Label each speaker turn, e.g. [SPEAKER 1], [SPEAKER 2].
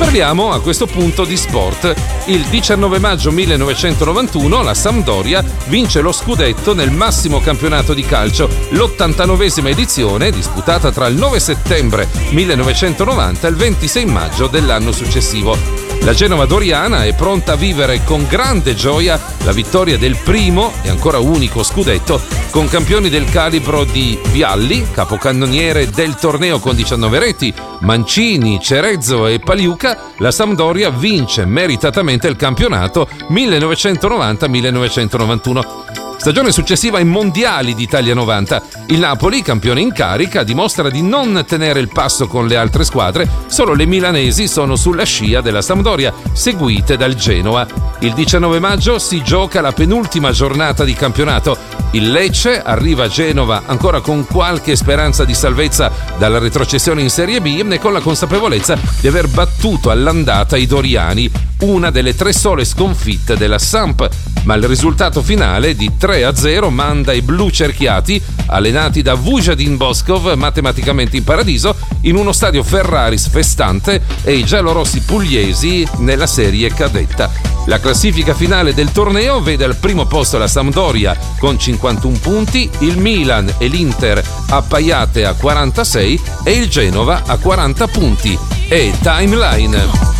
[SPEAKER 1] Parliamo a questo punto di sport. Il 19 maggio 1991 la Sampdoria vince lo scudetto nel massimo campionato di calcio, l'89esima edizione disputata tra il 9 settembre 1990 e il 26 maggio dell'anno successivo. La Genova doriana è pronta a vivere con grande gioia la vittoria del primo e ancora unico scudetto con campioni del calibro di Vialli, capocannoniere del torneo con 19 reti, Mancini, Cerezzo e Paliuca. La Sampdoria vince meritatamente il campionato 1990-1991. Stagione successiva ai mondiali d'Italia 90. Il Napoli, campione in carica, dimostra di non tenere il passo con le altre squadre, solo le milanesi sono sulla scia della Sampdoria, seguite dal Genoa. Il 19 maggio si gioca la penultima giornata di campionato. Il Lecce arriva a Genova ancora con qualche speranza di salvezza dalla retrocessione in Serie B e con la consapevolezza di aver battuto all'andata i doriani, una delle 3 sole sconfitte della Samp, ma il risultato finale di 3-0 manda i blu cerchiati, allenati da Vujadin Boskov, matematicamente in paradiso, in uno stadio Ferraris festante, e i giallorossi pugliesi nella serie cadetta. La classifica finale del torneo vede al primo posto la Sampdoria con 51 punti, il Milan e l'Inter appaiate a 46 e il Genova a 40 punti. E Timeline.